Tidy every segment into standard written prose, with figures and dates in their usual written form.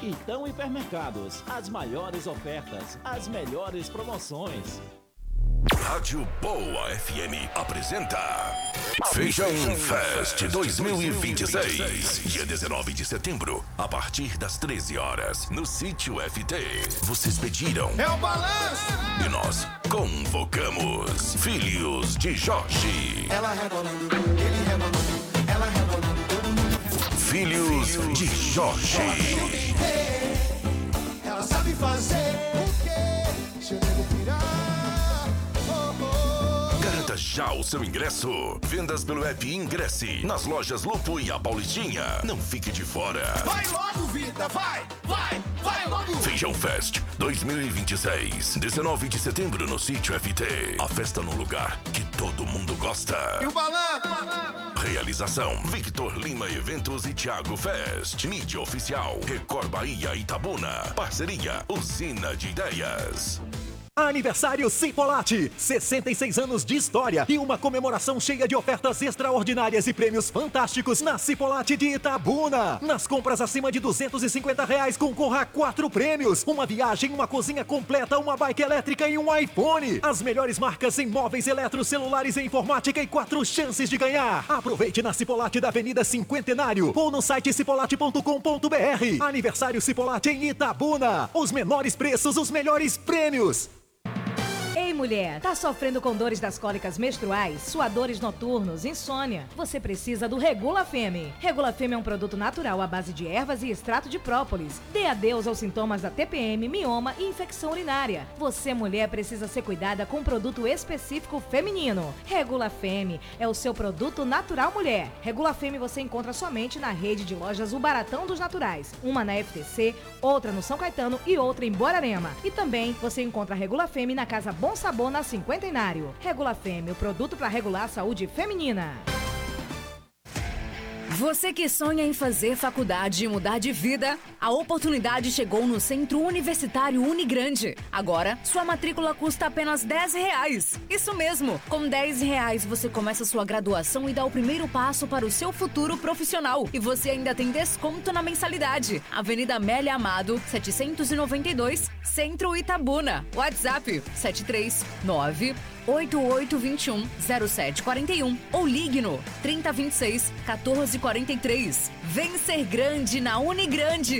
Então Hipermercados, as maiores ofertas, as melhores promoções. Rádio Boa FM apresenta Feijão Fest 2026, dia 19 de setembro, a partir das 13 horas, no Sítio FT. Vocês pediram. É o balanço! E nós convocamos Filhos de Jorge. Ela rebolando, ele rebolando, ela rebolando, todo mundo. Filhos de Jorge. Ela sabe fazer o quê? Se eu devo pirar. Garanta já o seu ingresso. Vendas pelo app Ingresse, nas lojas Lupo e a Paulistinha. Não fique de fora. Vai logo, vida, vai logo. Feijão Fest 2026, 19 de setembro no Sítio FT. A festa no lugar que todo mundo gosta. E o balanço? Realização: Victor Lima Eventos e Thiago Fest. Mídia oficial: Record Bahia Itabuna. Parceria: Usina de Ideias. Aniversário Cipolate, 66 anos de história e uma comemoração cheia de ofertas extraordinárias e prêmios fantásticos na Cipolate de Itabuna. Nas compras acima de R$250 concorra a 4 prêmios, uma viagem, uma cozinha completa, uma bike elétrica e um iPhone. As melhores marcas em móveis, eletros, celulares e informática e 4 chances de ganhar. Aproveite na Cipolate da Avenida Cinquentenário ou no site cipolate.com.br. Aniversário Cipolate em Itabuna. Os menores preços, os melhores prêmios. Ei, mulher, tá sofrendo com dores das cólicas menstruais, suadores noturnos, insônia? Você precisa do Regula Femme. Regula Femme é um produto natural à base de ervas e extrato de própolis. Dê adeus aos sintomas da TPM, mioma e infecção urinária. Você, mulher, precisa ser cuidada com um produto específico feminino. Regula Femme é o seu produto natural, mulher. Regula Femme você encontra somente na rede de lojas O Baratão dos Naturais. Uma na FTC, outra no São Caetano e outra em Borarema. E também você encontra a Regula Femme na Casa Bom Sabor na Cinquentenário. Regula Femme, o produto para regular a saúde feminina. Você que sonha em fazer faculdade e mudar de vida, a oportunidade chegou no Centro Universitário Unigrande. Agora, sua matrícula custa apenas R$10. Isso mesmo, com R$10 você começa sua graduação e dá o primeiro passo para o seu futuro profissional. E você ainda tem desconto na mensalidade. Avenida Amélia Amado, 792, Centro Itabuna. WhatsApp 739-8821-0741 ou ligue no 3026-1443. Vem ser grande na Unigrande.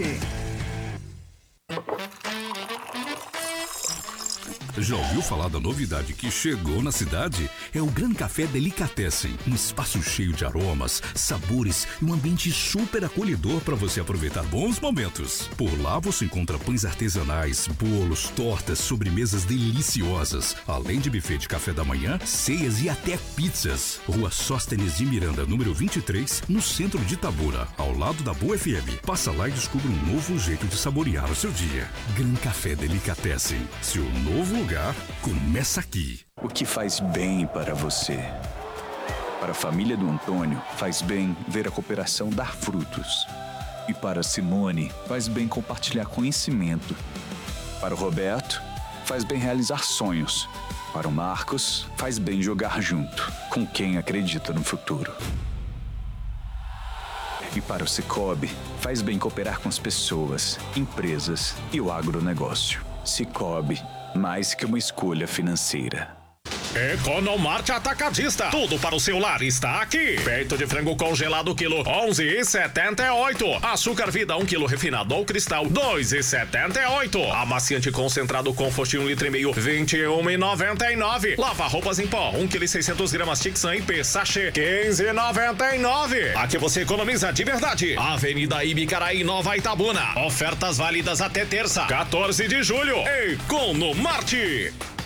Já ouviu falar da novidade que chegou na cidade? É o Gran Café Delicatessen. Um espaço cheio de aromas, sabores e um ambiente super acolhedor para você aproveitar bons momentos. Por lá você encontra pães artesanais, bolos, tortas, sobremesas deliciosas. Além de buffet de café da manhã, ceias e até pizzas. Rua Sóstenes de Miranda, número 23, no centro de Itabuna, ao lado da Boa FM. Passa lá e descubra um novo jeito de saborear o seu dia. Gran Café Delicatessen. Seu novo lugar começa aqui. O que faz bem para você? Para a família do Antônio, faz bem ver a cooperação dar frutos. E para a Simone, faz bem compartilhar conhecimento. Para o Roberto, faz bem realizar sonhos. Para o Marcos, faz bem jogar junto, com quem acredita no futuro. E para o Cicobi, faz bem cooperar com as pessoas, empresas e o agronegócio. Cicobi, mais que uma escolha financeira. Economarte Atacadista. Tudo para o seu lar está aqui. Peito de frango congelado quilo 11,78. Açúcar Vida 1 quilo refinado ou cristal 2,78. Amaciante concentrado Comfort 1,5 litro 21,99. Lava roupas em pó 1,6 kg Tixan IP sachê 15,99. Aqui você economiza de verdade. Avenida Ibicaraí, Nova Itabuna. Ofertas válidas até terça, 14 de julho. Economarte.